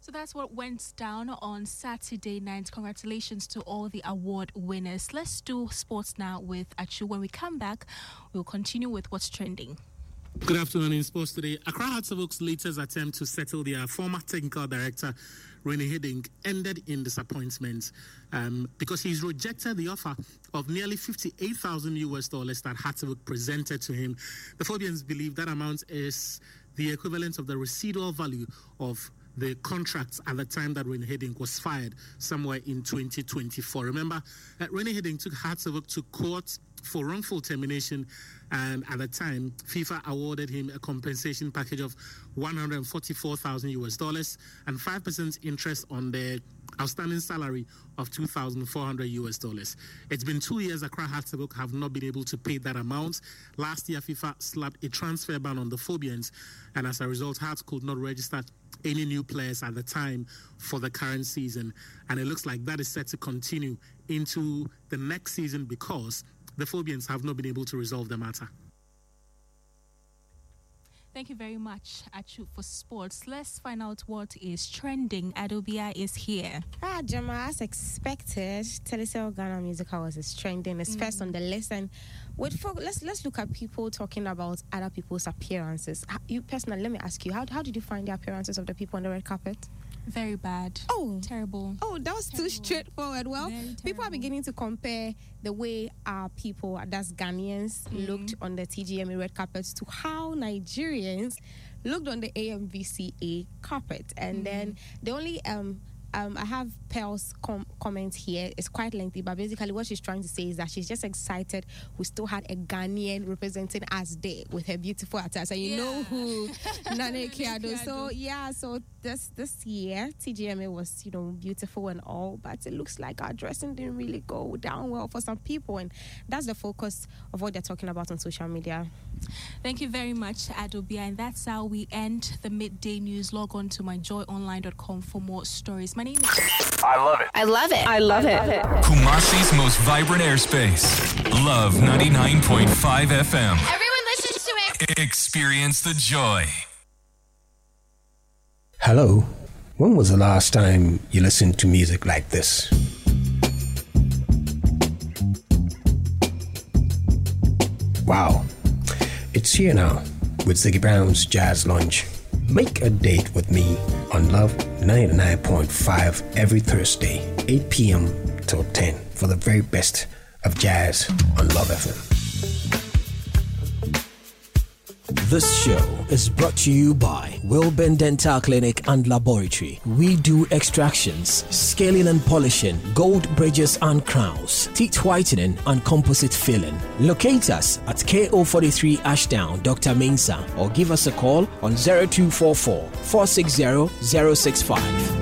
So that's what went down on Saturday night. Congratulations to all the award winners. Let's do sports now with Achu. When we come back, we'll continue with what's trending. Good afternoon in sports today. Accra Hearts of Oak's latest attempt to settle their former technical director, Rennie Hiddink, ended in disappointment because he's rejected the offer of nearly $58,000 that Hearts of Oak presented to him. The Phobians believe that amount is the equivalent of the residual value of the contracts at the time that Rennie Hiddink was fired, somewhere in 2024. Remember, Rennie Hiddink took Hearts of Oak to court for wrongful termination, and at the time, FIFA awarded him a compensation package of $144,000 and 5% interest on the outstanding salary of $2,400. It's been 2 years Accra Hearts of Oak have not been able to pay that amount. Last year, FIFA slapped a transfer ban on the Phobians, and as a result, Hearts could not register any new players at the time for the current season. And it looks like that is set to continue into the next season because the Phobians have not been able to resolve the matter. Thank you very much, Achu, for sports. Let's find out what is trending. Adobia is here. Jama, as expected, Telecel Ghana Music Awards is trending. It's first on the list, and let's look at people talking about other people's appearances. You personally, let me ask you, how did you find the appearances of the people on the red carpet? Very bad. Oh, terrible. Oh, that was too straightforward. Well, people are beginning to compare the way our people, that's Ghanaians, looked on the TGMA red carpet to how Nigerians looked on the AMVCA carpet. And then the only I have Pearl's comment here. It's quite lengthy, but basically what she's trying to say is that she's just excited we still had a Ghanaian representing us there with her beautiful attire. So you know who Nane Kiado. So so this year TGMA was beautiful and all, but it looks like our dressing didn't really go down well for some people, and that's the focus of what they're talking about on social media. Thank you very much, Adobia, and that's how we end the midday news. Log on to myjoyonline.com for more stories. My name is... I love it. I love it. I love it. Kumasi's most vibrant airspace. Love 99.5 FM. Everyone listens to it. Experience the joy. Hello. When was the last time you listened to music like this? Wow. It's here now with Ziggy Brown's Jazz Lounge. Make a date with me on Love 99.5 every Thursday, 8 p.m. till 10 for the very best of jazz on Love FM. This show is brought to you by Wilburn Dental Clinic and Laboratory. We do extractions, scaling and polishing, gold bridges and crowns, teeth whitening and composite filling. Locate us at KO43 Ashdown, Dr. Mensah, or give us a call on 0244 460 065.